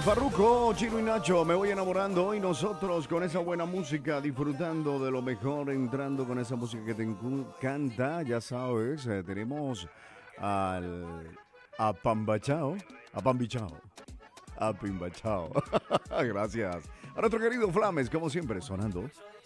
Farruko, Chino y Nacho, me voy enamorando y nosotros con esa buena música, disfrutando de lo mejor, entrando con esa música que te encanta, ya sabes, tenemos al Apambachao, Apambichao, Apimbachao. Gracias. A nuestro querido Flames, como siempre, sonando